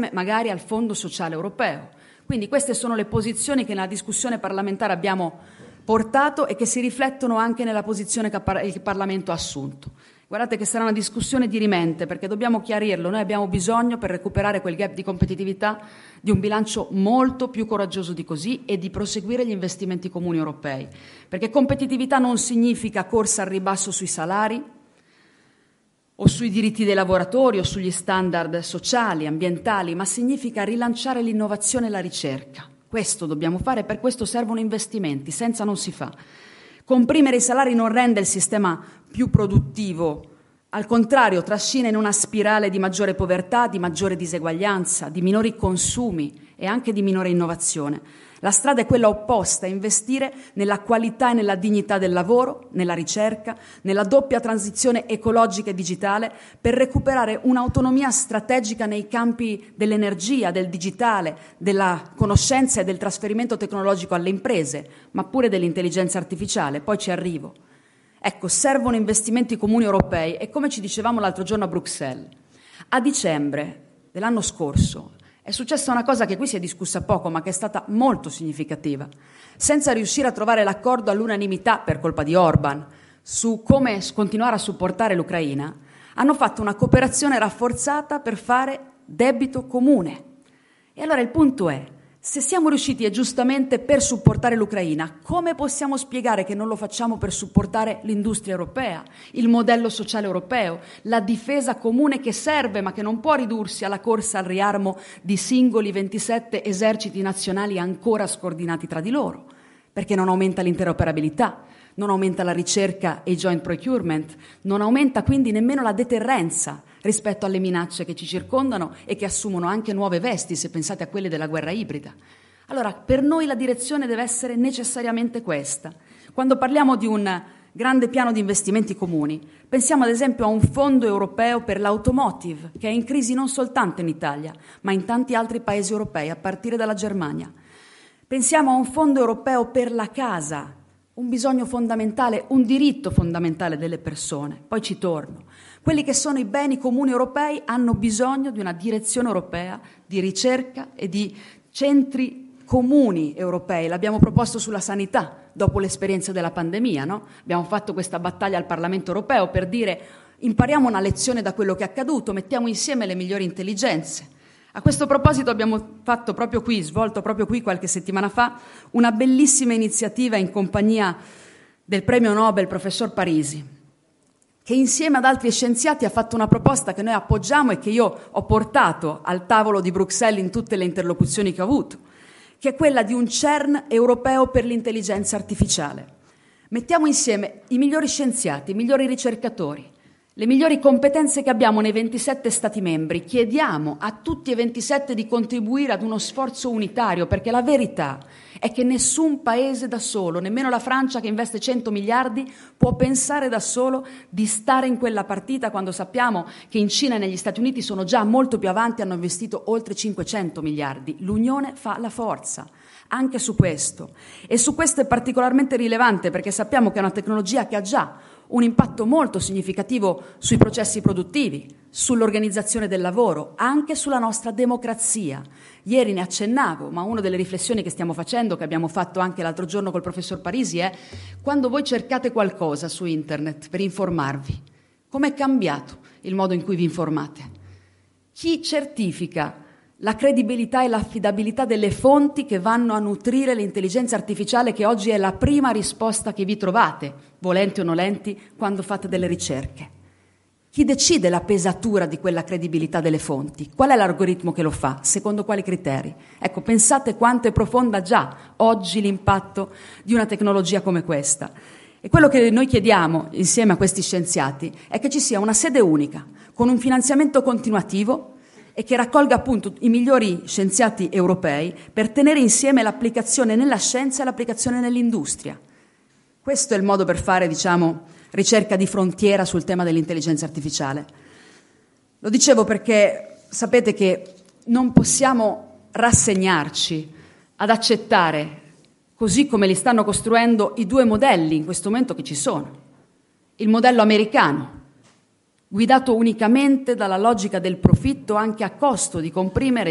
magari al Fondo Sociale Europeo. Quindi queste sono le posizioni che nella discussione parlamentare abbiamo portato e che si riflettono anche nella posizione che il Parlamento ha assunto. Guardate che sarà una discussione dirimente, perché dobbiamo chiarirlo, noi abbiamo bisogno, per recuperare quel gap di competitività, di un bilancio molto più coraggioso di così e di proseguire gli investimenti comuni europei, perché competitività non significa corsa al ribasso sui salari o sui diritti dei lavoratori o sugli standard sociali, ambientali, ma significa rilanciare l'innovazione e la ricerca. Questo dobbiamo fare, per questo servono investimenti, senza non si fa. Comprimere i salari non rende il sistema più produttivo, al contrario trascina in una spirale di maggiore povertà, di maggiore diseguaglianza, di minori consumi e anche di minore innovazione. La strada è quella opposta, investire nella qualità e nella dignità del lavoro, nella ricerca, nella doppia transizione ecologica e digitale, per recuperare un'autonomia strategica nei campi dell'energia, del digitale, della conoscenza e del trasferimento tecnologico alle imprese, ma pure dell'intelligenza artificiale. Poi ci arrivo. Ecco, servono investimenti comuni europei e, come ci dicevamo l'altro giorno a Bruxelles, a dicembre dell'anno scorso è successa una cosa che qui si è discussa poco, ma che è stata molto significativa. Senza riuscire a trovare l'accordo all'unanimità per colpa di Orban su come continuare a supportare l'Ucraina, hanno fatto una cooperazione rafforzata per fare debito comune. E allora il punto è, se siamo riusciti, e giustamente, per supportare l'Ucraina, come possiamo spiegare che non lo facciamo per supportare l'industria europea, il modello sociale europeo, la difesa comune che serve ma che non può ridursi alla corsa al riarmo di singoli 27 eserciti nazionali ancora scordinati tra di loro, perché non aumenta l'interoperabilità, non aumenta la ricerca e il joint procurement, non aumenta quindi nemmeno la deterrenza rispetto alle minacce che ci circondano e che assumono anche nuove vesti, se pensate a quelle della guerra ibrida. Allora, per noi la direzione deve essere necessariamente questa. Quando parliamo di un grande piano di investimenti comuni, pensiamo ad esempio a un fondo europeo per l'automotive, che è in crisi non soltanto in Italia, ma in tanti altri paesi europei, a partire dalla Germania. Pensiamo a un fondo europeo per la casa, un bisogno fondamentale, un diritto fondamentale delle persone. Poi ci torno. Quelli che sono i beni comuni europei hanno bisogno di una direzione europea di ricerca e di centri comuni europei. L'abbiamo proposto sulla sanità dopo l'esperienza della pandemia, no? Abbiamo fatto questa battaglia al Parlamento europeo per dire impariamo una lezione da quello che è accaduto, mettiamo insieme le migliori intelligenze. A questo proposito abbiamo svolto proprio qui qualche settimana fa una bellissima iniziativa in compagnia del premio Nobel professor Parisi, che insieme ad altri scienziati ha fatto una proposta che noi appoggiamo e che io ho portato al tavolo di Bruxelles in tutte le interlocuzioni che ho avuto, che è quella di un CERN europeo per l'intelligenza artificiale. Mettiamo insieme i migliori scienziati, i migliori ricercatori, le migliori competenze che abbiamo nei 27 Stati membri, chiediamo a tutti e 27 di contribuire ad uno sforzo unitario, perché la verità è che nessun paese da solo, nemmeno la Francia che investe 100 miliardi, può pensare da solo di stare in quella partita quando sappiamo che in Cina e negli Stati Uniti sono già molto più avanti, hanno investito oltre 500 miliardi. L'Unione fa la forza. Anche su questo. E su questo è particolarmente rilevante perché sappiamo che è una tecnologia che ha già un impatto molto significativo sui processi produttivi, sull'organizzazione del lavoro, anche sulla nostra democrazia. Ieri ne accennavo, ma una delle riflessioni che stiamo facendo, che abbiamo fatto anche l'altro giorno col professor Parisi, è quando voi cercate qualcosa su internet per informarvi, com'è cambiato il modo in cui vi informate? Chi certifica la credibilità e l'affidabilità delle fonti che vanno a nutrire l'intelligenza artificiale, che oggi è la prima risposta che vi trovate, volenti o nolenti, quando fate delle ricerche? Chi decide la pesatura di quella credibilità delle fonti? Qual è l'algoritmo che lo fa? Secondo quali criteri? Ecco, pensate quanto è profonda già oggi l'impatto di una tecnologia come questa. E quello che noi chiediamo insieme a questi scienziati è che ci sia una sede unica, con un finanziamento continuativo, e che raccolga appunto i migliori scienziati europei per tenere insieme l'applicazione nella scienza e l'applicazione nell'industria. Questo è il modo per fare, ricerca di frontiera sul tema dell'intelligenza artificiale. Lo dicevo perché sapete che non possiamo rassegnarci ad accettare, così come li stanno costruendo, i due modelli in questo momento che ci sono. Il modello americano, guidato unicamente dalla logica del profitto anche a costo di comprimere